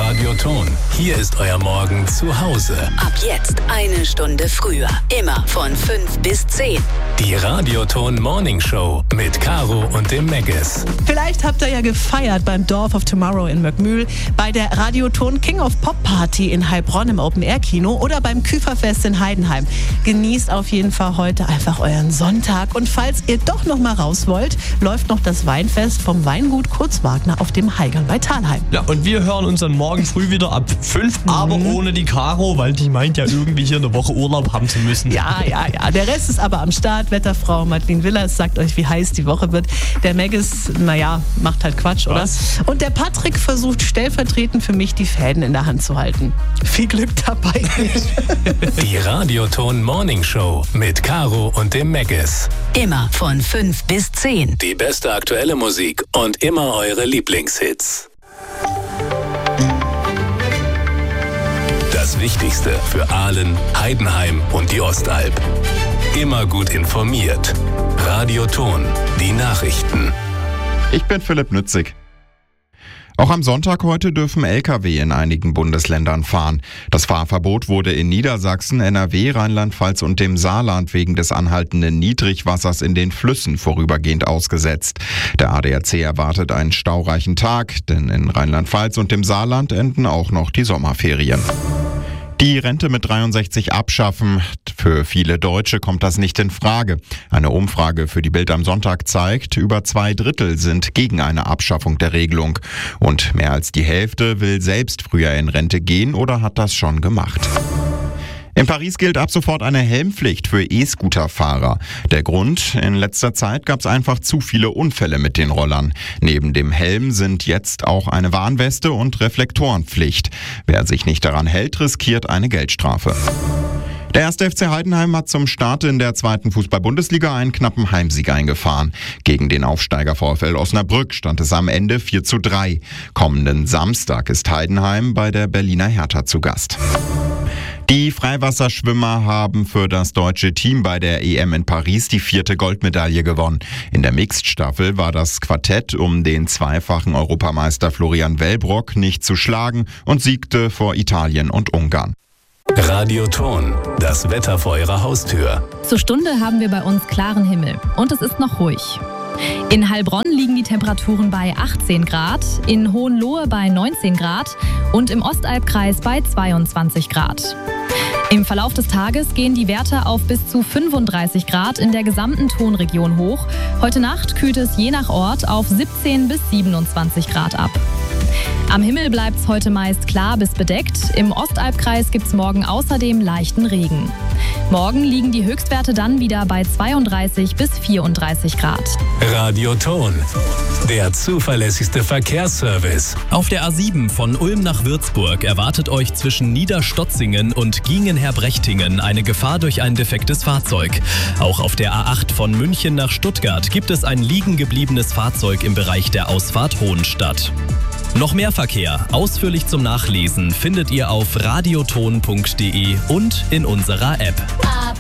Radioton. Hier ist euer Morgen zu Hause. Ab jetzt 1 Stunde früher. Immer von 5 bis 10. Die Radioton Morning Show mit Caro und dem Megges. Vielleicht habt ihr ja gefeiert beim Dorf of Tomorrow in Möckmühl, bei der Radioton King of Pop Party in Heilbronn im Open-Air-Kino oder beim Küferfest in Heidenheim. Genießt auf jeden Fall heute einfach euren Sonntag. Und falls ihr doch noch mal raus wollt, läuft noch das Weinfest vom Weingut Kurzwagner auf dem Heigern bei Thalheim. Ja, und wir hören uns dann morgen früh wieder ab 5, aber ohne die Caro, weil die meint ja irgendwie hier eine Woche Urlaub haben zu müssen. Ja. Der Rest ist aber am Start. Wetterfrau Madeleine Willers sagt euch, wie heiß die Woche wird. Der Megges, macht halt Quatsch, oder? Was? Und der Patrick versucht stellvertretend für mich, die Fäden in der Hand zu halten. Viel Glück dabei. Die Radioton Morning Show mit Caro und dem Megges. Immer von 5 bis 10. Die beste aktuelle Musik und immer eure Lieblingshits. Das Wichtigste für Aalen, Heidenheim und die Ostalb. Immer gut informiert. Radioton, die Nachrichten. Ich bin Philipp Nützig. Auch am Sonntag heute dürfen Lkw in einigen Bundesländern fahren. Das Fahrverbot wurde in Niedersachsen, NRW, Rheinland-Pfalz und dem Saarland wegen des anhaltenden Niedrigwassers in den Flüssen vorübergehend ausgesetzt. Der ADAC erwartet einen staureichen Tag, denn in Rheinland-Pfalz und dem Saarland enden auch noch die Sommerferien. Die Rente mit 63 abschaffen. Für viele Deutsche kommt das nicht in Frage. Eine Umfrage für die Bild am Sonntag zeigt, über 2/3 sind gegen eine Abschaffung der Regelung. Und mehr als die Hälfte will selbst früher in Rente gehen oder hat das schon gemacht. In Paris gilt ab sofort eine Helmpflicht für E-Scooter-Fahrer. Der Grund? In letzter Zeit gab es einfach zu viele Unfälle mit den Rollern. Neben dem Helm sind jetzt auch eine Warnweste und Reflektorenpflicht. Wer sich nicht daran hält, riskiert eine Geldstrafe. Der 1. FC Heidenheim hat zum Start in der 2. Fußball-Bundesliga einen knappen Heimsieg eingefahren. Gegen den Aufsteiger VfL Osnabrück stand es am Ende 4:3. Kommenden Samstag ist Heidenheim bei der Berliner Hertha zu Gast. Die Freiwasserschwimmer haben für das deutsche Team bei der EM in Paris die 4. Goldmedaille gewonnen. In der Mixed-Staffel war das Quartett um den zweifachen Europameister Florian Wellbrock nicht zu schlagen und siegte vor Italien und Ungarn. Radioton, das Wetter vor eurer Haustür. Zur Stunde haben wir bei uns klaren Himmel und es ist noch ruhig. In Heilbronn liegen die Temperaturen bei 18 Grad, in Hohenlohe bei 19 Grad und im Ostalbkreis bei 22 Grad. Im Verlauf des Tages gehen die Werte auf bis zu 35 Grad in der gesamten Tonregion hoch. Heute Nacht kühlt es je nach Ort auf 17 bis 27 Grad ab. Am Himmel bleibt es heute meist klar bis bedeckt. Im Ostalbkreis gibt es morgen außerdem leichten Regen. Morgen liegen die Höchstwerte dann wieder bei 32 bis 34 Grad. Radioton, der zuverlässigste Verkehrsservice. Auf der A7 von Ulm nach Würzburg erwartet euch zwischen Niederstotzingen und Giengenher-Brechtingen eine Gefahr durch ein defektes Fahrzeug. Auch auf der A8 von München nach Stuttgart gibt es ein liegen gebliebenes Fahrzeug im Bereich der Ausfahrt Hohenstadt. Noch mehr Verkehr, ausführlich zum Nachlesen, findet ihr auf radioton.de und in unserer App.